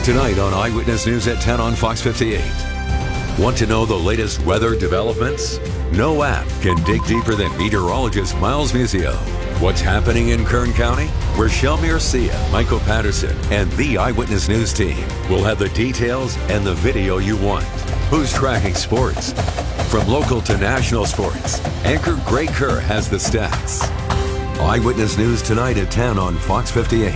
Tonight on Eyewitness News at 10 on Fox 58. Want to know the latest weather developments? No app can dig deeper than meteorologist Miles Muzio. What's happening in Kern County? Where Shelmir Sia, Michael Patterson, and the Eyewitness News team will have the details and the video you want. Who's tracking sports? From local to national sports, anchor Greg Kerr has the stats. Eyewitness News tonight at 10 on Fox 58.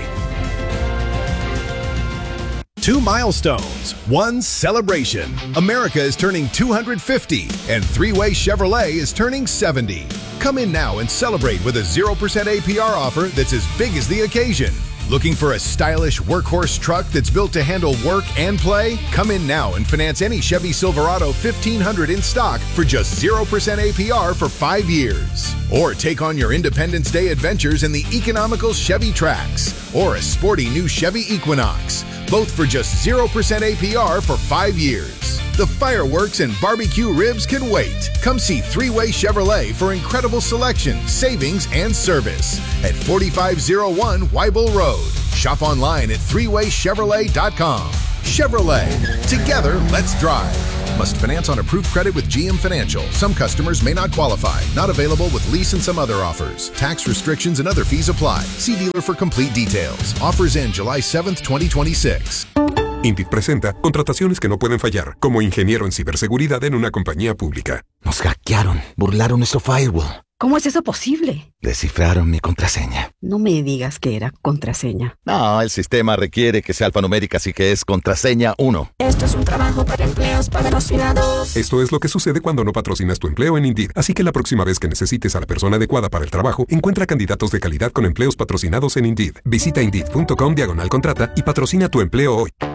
2 milestones, 1 celebration. America is turning 250 and Three-Way Chevrolet is turning 70. Come in now and celebrate with a 0% APR offer that's as big as the occasion. Looking for a stylish workhorse truck that's built to handle work and play? Come in now and finance any Chevy Silverado 1500 in stock for just 0% APR for 5 years. Or take on your Independence Day adventures in the economical Chevy Trax or a sporty new Chevy Equinox. Both for just 0% APR for 5 years. The fireworks and barbecue ribs can wait. Come see Three-Way Chevrolet for incredible selection, savings, and service at 4501 Weibel Road. Shop online at threewaychevrolet.com. Chevrolet. Together, let's drive. Must finance on approved credit with GM Financial. Some customers may not qualify. Not available with lease and some other offers. Tax restrictions and other fees apply. See dealer for complete details. Offers end July 7th, 2026. Indeed presenta contrataciones que no pueden fallar, como ingeniero en ciberseguridad en una compañía pública. Nos hackearon, burlaron nuestro firewall. ¿Cómo es eso posible? Descifraron mi contraseña. No me digas que era contraseña. No, el sistema requiere que sea alfanumérica, así que es contraseña 1. Esto es un trabajo para empleos patrocinados. Esto es lo que sucede cuando no patrocinas tu empleo en Indeed. Así que la próxima vez que necesites a la persona adecuada para el trabajo, encuentra candidatos de calidad con empleos patrocinados en Indeed. Visita Indeed.com/contrata y patrocina tu empleo hoy.